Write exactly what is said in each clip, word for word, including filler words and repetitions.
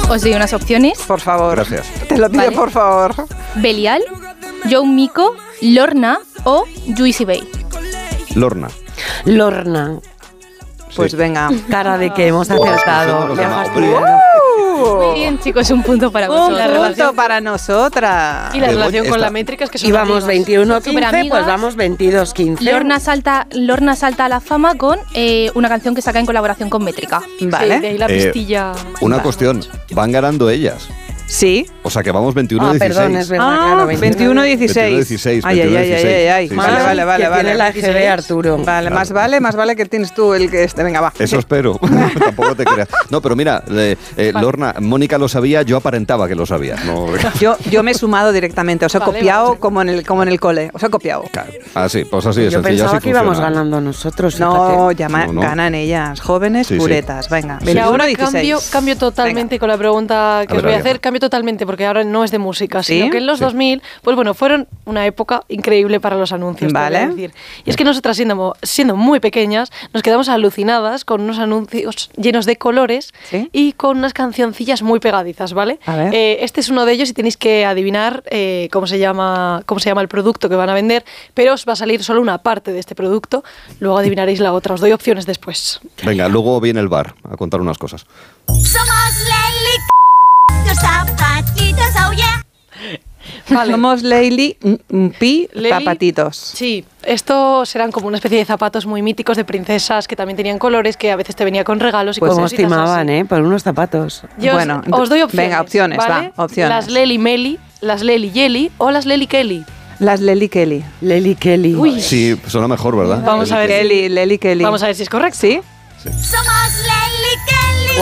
Os doy unas opciones. Por favor. Gracias. Te lo pido, Vale. por favor. Belial, Joe Miko, Lorna o Juicy Bay. Lorna. Lorna. Pues Sí. venga. Cara de que hemos acertado. Los Me ha demás. fastidiado. Muy bien, chicos, un punto para Un vosotros. punto para nosotras. Y la Qué relación buen- con la esta- métrica es que son Íbamos amigas. veintiuno quince, Superamigas. pues vamos veintidós quince. Lorna salta, Lorna salta a la fama con eh, una canción que saca en colaboración con Métrica. Sí, de Vale. ahí la Eh, pistilla. Una Vale. cuestión. Van ganando ellas. Sí. O sea que vamos veintiuno Ah, dieciséis. perdón, es verdad, Ah, claro. veintiuno dieciséis. dieciséis, Ay, ay, ay, ay, veintiuno ay, ay. dieciséis. Vale, Sí, vale, sí. vale, Que vale. tiene la G B, Arturo. Vale, más vale, más vale que tienes tú el que este. Venga, va. Eso espero. Tampoco te creas. No, pero mira, eh, eh, Lorna, Mónica lo sabía, yo aparentaba que lo sabía. No, Yo, yo me he sumado directamente, os he Vale, copiado vale. como en el como en el cole, os he copiado. claro. Así, pues así de Yo sencillo. pensaba así que íbamos funciona. ganando nosotros. No, fíjate. llama- No, no. ganan ellas, jóvenes Sí, sí. puretas. Venga, Sí. Y veintiuno ahora dieciséis. cambio, cambio totalmente Venga. con la pregunta que A os ver, voy a a ver. hacer, cambio totalmente porque ahora no es de música, ¿Sí? sino que en los Sí. dos mil, pues bueno, fueron una época increíble para los anuncios, te voy a Vale. decir. Y es que nosotras siendo, siendo muy pequeñas, nos quedamos alucinadas con unos anuncios llenos de colores ¿Sí? y con unas cancioncillas muy pegadizas, ¿vale? A ver. Eh, este es uno de ellos y tenéis que adivinar eh, cómo se llama cómo se llama el producto que van a vender, pero os va a salir solo una parte de este producto, luego adivinaréis la otra, os doy opciones después. Venga, luego viene el bar a contar unas cosas. Somos Leli, tus zapatitos, oh yeah. Vale. Somos Leili mm, mm, Pi Leli- Zapatitos. Sí, estos serán como una especie de zapatos muy míticos de princesas que también tenían colores, que a veces te venía con regalos y Pues cosas os timaban, ¿eh? Por unos zapatos. Yo Bueno, os, os doy opciones. venga, opciones, ¿vale? va, opciones. Las Leli Meli, las Leli Yeli o las Leli Kelly. Las Leli Kelly. Leli Kelly. Uy. Sí, suena mejor, ¿verdad? Vamos a ver. Kelly, Leli Kelly. Vamos a ver si es correcto. ¿Sí? Somos Leli Kelly.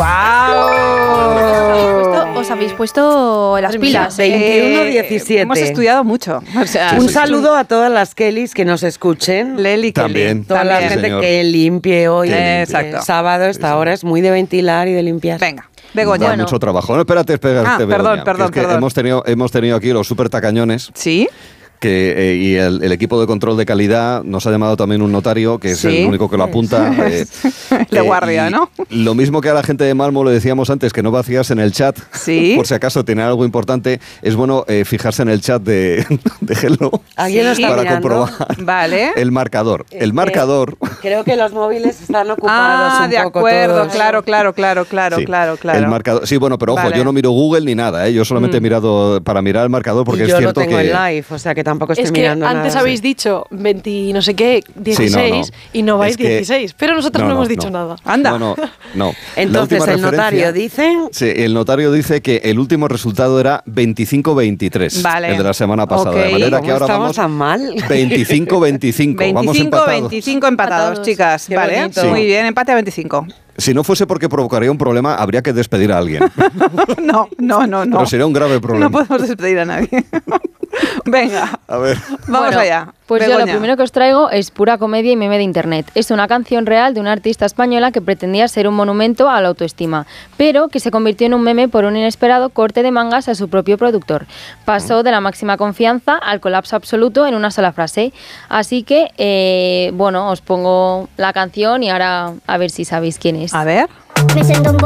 ¡Wow! Os habéis puesto las Madre mía, pilas. veintiuno diecisiete. Hemos estudiado mucho. O sea, Un saludo a todas las Kellys que nos escuchen. Leli Kelly. También. Toda la Sí, gente señor. que limpie hoy. Que limpie. Exacto. Eh, sábado, esta hora es muy de ventilar y de limpiar. Venga, Begoña. Da mucho trabajo. No, espérate, espérate. Ah, Begoña, perdón, que perdón, es que perdón. Hemos tenido, hemos tenido aquí los super tacañones. ¿Sí? Que, eh, y el, el equipo de control de calidad nos ha llamado también un notario, que es Sí. el único que lo apunta. eh, De eh, guardia, y ¿no? Lo mismo que a la gente de Malmo le decíamos antes, que no vacías en el chat, Sí. por si acaso tiene algo importante, es bueno eh, fijarse en el chat de, de Hello ¿Alguien lo está para mirando? comprobar Vale. el marcador. El Eh, marcador... Creo que los móviles están ocupados Ah, un de poco acuerdo, todos. claro, claro, claro, claro, Sí, claro, claro. El marcador, sí, bueno, pero ojo, Vale. yo no miro Google ni nada, ¿eh? Yo solamente he mirado para mirar el marcador porque Y es yo lo cierto tengo que... en live, o sea que tampoco estoy Es que mirando antes nada. habéis dicho veinte no sé qué, dieciséis no. y no vais Es que- dieciséis, pero nosotros no, no, no, hemos dicho no. nada. Anda. No, no, no. La Entonces última el notario referencia- dice... Sí, el notario dice que el último resultado era veinticinco veintitrés, Vale. el de la semana pasada. Ok. De manera ¿Cómo que ahora estamos vamos tan mal? veinticinco veinticinco. Vamos veinticinco empatados. veinticinco empatados, Empatados. chicas. Qué Vale, bonito. muy bien, empate a veinticinco. Si no fuese porque provocaría un problema, habría que despedir a alguien. No, no, no, no. Pero sería un grave problema. No podemos despedir a nadie. Venga, A ver. vamos Bueno, allá. Pues yo lo Begoña. primero que os traigo es pura comedia y meme de internet. Es una canción real de una artista española que pretendía ser un monumento a la autoestima, pero que se convirtió en un meme por un inesperado corte de mangas a su propio productor. Pasó de la máxima confianza al colapso absoluto en una sola frase. Así que, eh, bueno, os pongo la canción y ahora a ver si sabéis quién es. A ver. Me sento un